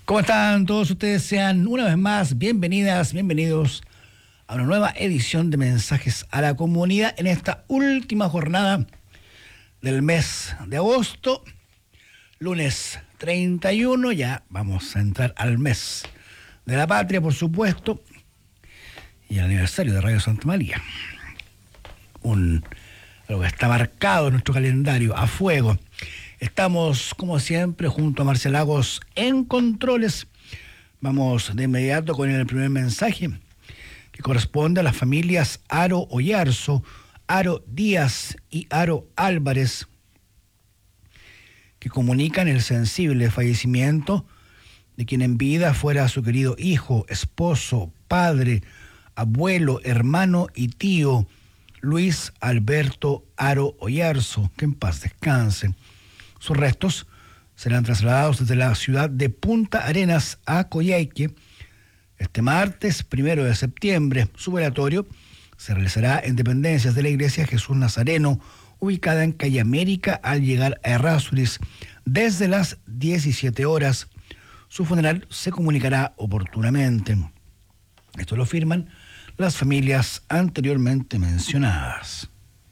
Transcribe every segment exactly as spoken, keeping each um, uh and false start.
¿Cómo están todos ustedes? Sean una vez más bienvenidas, bienvenidos a una nueva edición de Mensajes a la Comunidad en esta última jornada del mes de agosto, lunes treinta y uno, ya vamos a entrar al mes de la patria, por supuesto, y al aniversario de Radio Santa María. Un, algo que está marcado en nuestro calendario a fuego. Estamos, como siempre, junto a Marcel Lagos en controles. Vamos de inmediato con el primer mensaje, que corresponde a las familias Aro Oyarzo, Aro Díaz y Aro Álvarez, que comunican el sensible fallecimiento de quien en vida fuera su querido hijo, esposo, padre, abuelo, hermano y tío, Luis Alberto Aro Oyarzo, que en paz descanse. Sus restos serán trasladados desde la ciudad de Punta Arenas a Coyhaique este martes primero de septiembre. Su velatorio se realizará en dependencias de la Iglesia Jesús Nazareno, ubicada en Calle América, al llegar a Errázuriz desde las diecisiete horas. Su funeral se comunicará oportunamente. Esto lo firman las familias anteriormente mencionadas.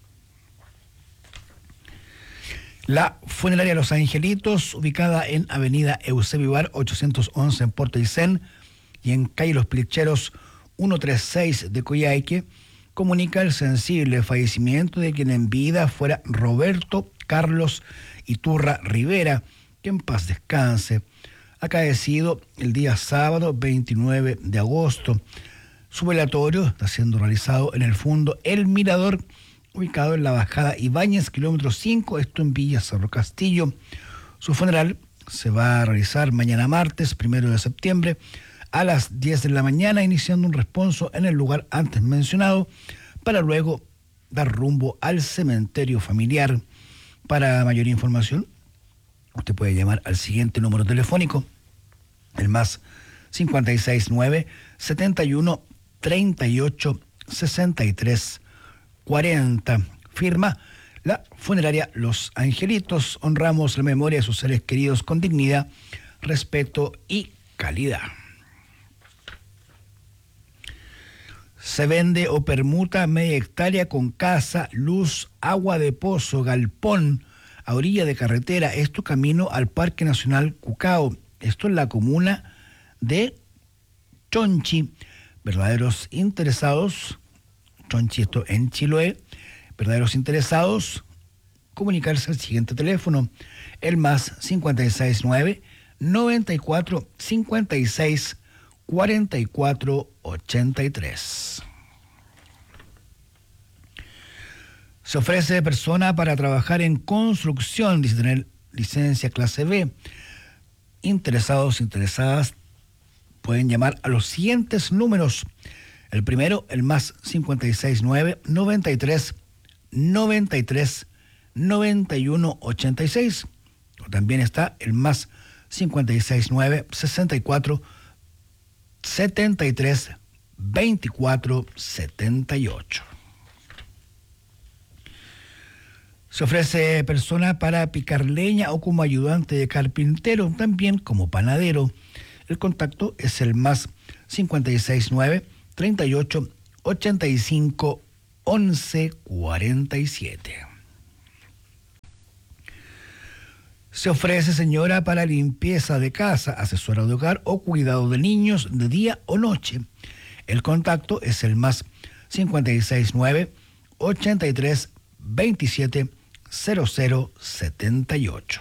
La funeraria Los Angelitos, ubicada en avenida Eusebio Ibar ochocientos once en Puerto Aysén y en calle Los Plicheros ciento treinta y seis de Coyhaique, comunica el sensible fallecimiento de quien en vida fuera Roberto Carlos Iturra Rivera, que en paz descanse, acaecido el día sábado veintinueve de agosto. Su velatorio está siendo realizado en el Fundo El Mirador, ubicado en la bajada Ibáñez, kilómetro cinco, esto en Villa Cerro Castillo. Su funeral se va a realizar mañana martes, primero de septiembre, a las diez de la mañana, iniciando un responso en el lugar antes mencionado, para luego dar rumbo al cementerio familiar. Para mayor información, usted puede llamar al siguiente número telefónico, el más cincuenta y seis nueve, setenta y uno, treinta y ocho, sesenta y tres, cuarenta. Firma la funeraria Los Angelitos. Honramos la memoria de sus seres queridos con dignidad, respeto y calidad. Se vende o permuta media hectárea con casa, luz, agua de pozo, galpón, a orilla de carretera. Esto camino al Parque Nacional Cucao. Esto en la comuna de Chonchi. Verdaderos interesados, Chonchi, esto en Chiloé, verdaderos interesados, comunicarse al siguiente teléfono, el más cincuenta y seis nueve, noventa y cuatro, cincuenta y seis, cuarenta y cuatro, ochenta y tres. Se ofrece persona para trabajar en construcción, dice tener licencia clase B. Interesados, interesadas, pueden llamar a los siguientes números. El primero, el más cincuenta y seis nueve, noventa y tres, noventa y tres, noventa y uno, ochenta y seis. También está el más cincuenta y seis nueve, sesenta y cuatro, setenta y tres, veinticuatro, setenta y ocho. Se ofrece persona para picar leña o como ayudante de carpintero, también como panadero. El contacto es el más cincuenta y seis nueve, treinta y ocho, ochenta y cinco, once, cuarenta y siete. Se ofrece señora para limpieza de casa, asesora de hogar o cuidado de niños de día o noche. El contacto es el más cincuenta y seis nueve, ochenta y tres, veintisiete, cero cero, setenta y ocho.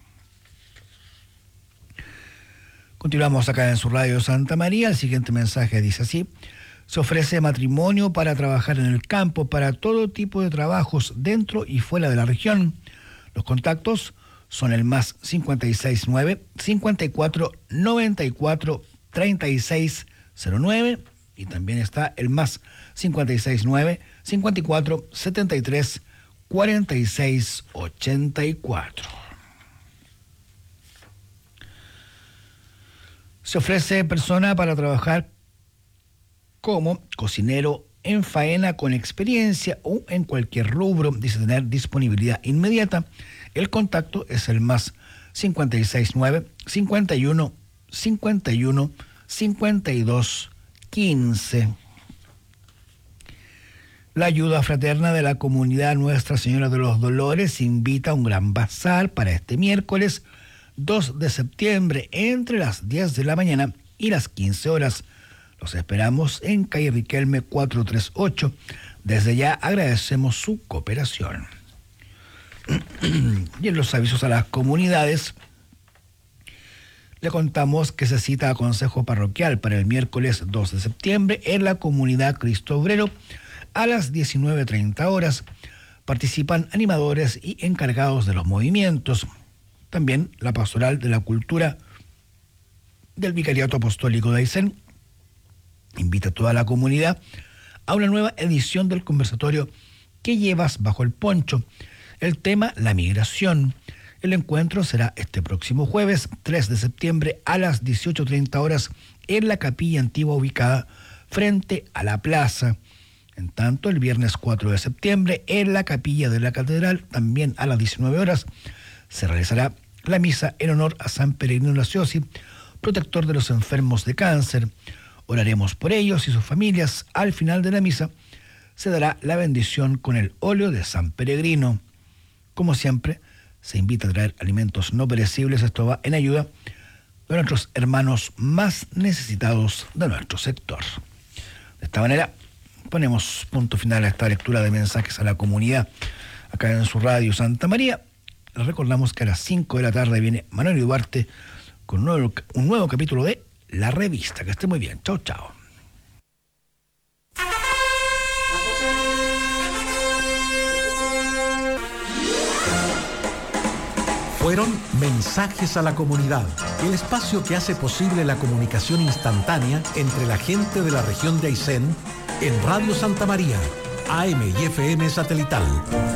Continuamos acá en su radio Santa María. El siguiente mensaje dice así: se ofrece matrimonio para trabajar en el campo, para todo tipo de trabajos dentro y fuera de la región. Los contactos son el más cincuenta y seis nueve, cincuenta y cuatro, noventa y cuatro, treinta y seis, cero nueve, y también está el más cincuenta y seis nueve, cincuenta y cuatro, setenta y tres, cuarenta y seis, ochenta y cuatro. Se ofrece persona para trabajar como cocinero en faena con experiencia o en cualquier rubro, dice tener disponibilidad inmediata. El contacto es el más cincuenta y seis nueve, cincuenta y uno, cincuenta y uno, cincuenta y dos, quince. La ayuda fraterna de la comunidad Nuestra Señora de los Dolores invita a un gran bazar para este miércoles dos de septiembre entre las diez de la mañana y las quince horas. Los esperamos en calle Riquelme cuatrocientos treinta y ocho. Desde ya agradecemos su cooperación. Y en los avisos a las comunidades, le contamos que se cita a consejo parroquial para el miércoles dos de septiembre en la comunidad Cristo Obrero a las diecinueve treinta horas. Participan animadores y encargados de los movimientos. También la Pastoral de la Cultura del Vicariato Apostólico de Aysén invita a toda la comunidad a una nueva edición del conversatorio ¿Qué llevas bajo el poncho? El tema, la migración. El encuentro será este próximo jueves, tres de septiembre, a las dieciocho treinta horas, en la capilla antigua ubicada frente a la plaza. En tanto, el viernes cuatro de septiembre, en la capilla de la catedral, también a las diecinueve horas, se realizará la misa en honor a San Peregrino Laciosi, protector de los enfermos de cáncer. Oraremos por ellos y sus familias. Al final de la misa se dará la bendición con el óleo de San Peregrino. Como siempre, se invita a traer alimentos no perecibles. Esto va en ayuda de nuestros hermanos más necesitados de nuestro sector. De esta manera, ponemos punto final a esta lectura de mensajes a la comunidad acá en su radio Santa María. Les recordamos que a las cinco de la tarde viene Manuel Duarte con un nuevo, un nuevo capítulo de La Revista. Que esté muy bien. Chao, chao. Fueron Mensajes a la Comunidad, el espacio que hace posible la comunicación instantánea entre la gente de la región de Aysén en Radio Santa María, A M y F M satelital.